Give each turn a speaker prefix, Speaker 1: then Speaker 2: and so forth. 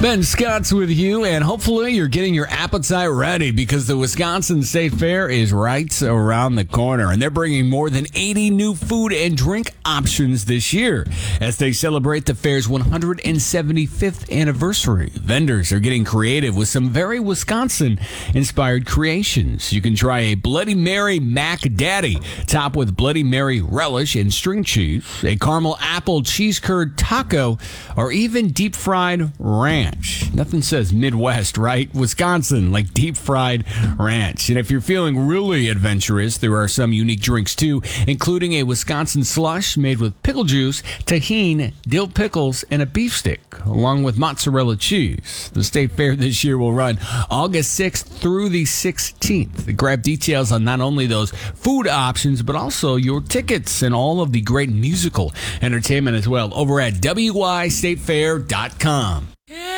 Speaker 1: Ben Scott's with you, and hopefully you're getting your appetite ready because the Wisconsin State Fair is right around the corner, and they're bringing more than 80 new food and drink options this year as they celebrate the fair's 175th anniversary. Vendors are getting creative with some very Wisconsin-inspired creations. You can try a Bloody Mary Mac Daddy, topped with Bloody Mary relish and string cheese, a caramel apple cheese curd taco, or even deep-fried ranch. Nothing says Midwest, right? Wisconsin, like deep-fried ranch. And if you're feeling really adventurous, there are some unique drinks, too, including a Wisconsin slush made with pickle juice, tahini, dill pickles, and a beef stick, along with mozzarella cheese. The State Fair this year will run August 6th through the 16th. Grab details on not only those food options, but also your tickets and all of the great musical entertainment as well over at WYStatefair.com.